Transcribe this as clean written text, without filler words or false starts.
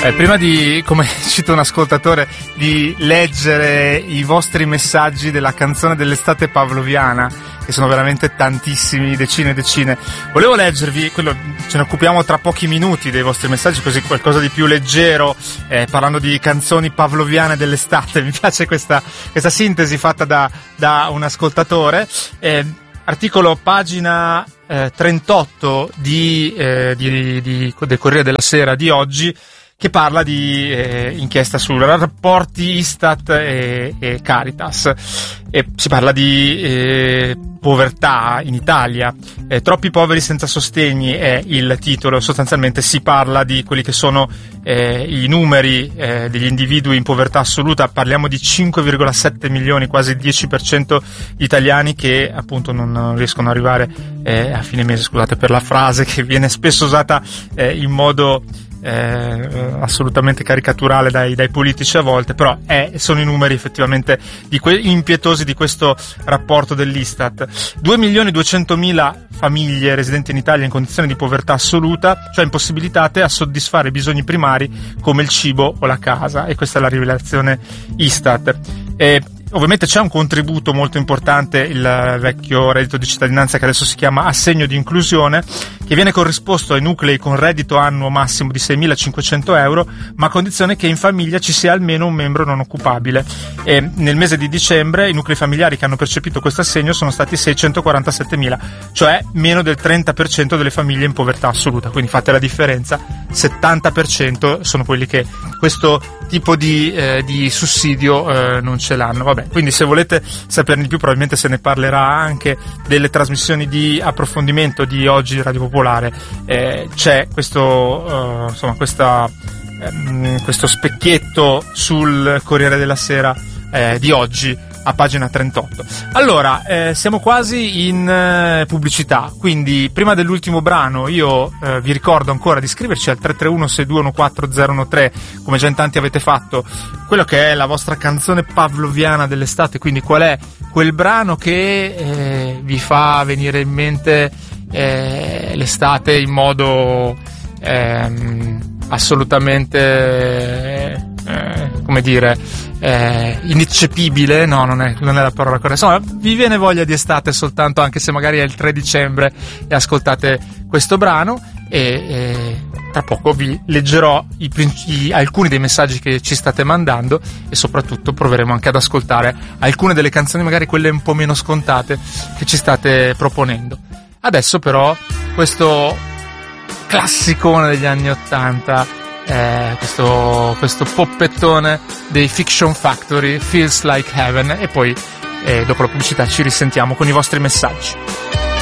Prima di, come cita un ascoltatore, di leggere i vostri messaggi della canzone dell'estate pavloviana, che sono veramente tantissimi, decine e decine, volevo leggervi, ce ne occupiamo tra pochi minuti dei vostri messaggi, così qualcosa di più leggero, parlando di canzoni pavloviane dell'estate. Mi piace questa sintesi fatta da un ascoltatore. Articolo pagina 38 del Corriere della Sera di oggi, che parla di inchiesta su rapporti Istat e Caritas, e si parla di povertà in Italia. Troppi poveri senza sostegni è il titolo. Sostanzialmente si parla di quelli che sono i numeri degli individui in povertà assoluta. Parliamo di 5,7 milioni, quasi il 10% di italiani che appunto non riescono ad arrivare a fine mese. Scusate per la frase che viene spesso usata in modo assolutamente caricaturale dai politici a volte, però sono i numeri effettivamente impietosi di questo rapporto dell'Istat. 2.200.000 famiglie residenti in Italia in condizioni di povertà assoluta, cioè impossibilitate a soddisfare i bisogni primari come il cibo o la casa, e questa è la rivelazione Istat. Ovviamente c'è un contributo molto importante, il vecchio reddito di cittadinanza, che adesso si chiama assegno di inclusione, che viene corrisposto ai nuclei con reddito annuo massimo di 6.500 euro, ma a condizione che in famiglia ci sia almeno un membro non occupabile. E nel mese di dicembre i nuclei familiari che hanno percepito questo assegno sono stati 647.000, cioè meno del 30% delle famiglie in povertà assoluta. Quindi fate la differenza, 70% sono quelli che questo tipo di sussidio non ce l'hanno. Vabbè, quindi se volete saperne di più, probabilmente se ne parlerà anche delle trasmissioni di approfondimento di oggi Radio Popolare. C'è questo specchietto sul Corriere della Sera di oggi, a pagina 38. Allora, siamo quasi in pubblicità, quindi prima dell'ultimo brano io vi ricordo ancora di iscriverci al 331-6214013, come già in tanti avete fatto, quello che è la vostra canzone pavloviana dell'estate, quindi qual è quel brano che vi fa venire in mente l'estate in modo assolutamente come dire, ineccepibile, no, non è la parola corretta. Insomma, vi viene voglia di estate soltanto, anche se magari è il 3 dicembre e ascoltate questo brano, e tra poco vi leggerò alcuni dei messaggi che ci state mandando, e soprattutto proveremo anche ad ascoltare alcune delle canzoni, magari quelle un po' meno scontate, che ci state proponendo. Adesso però questo classicone degli anni '80, questo poppettone dei Fiction Factory, Feels Like Heaven, e poi dopo la pubblicità ci risentiamo con i vostri messaggi.